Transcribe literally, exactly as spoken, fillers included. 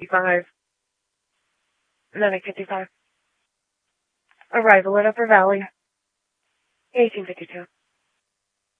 fifty-five. Nine fifty-five. Arrival at Upper Valley. eighteen fifty-two.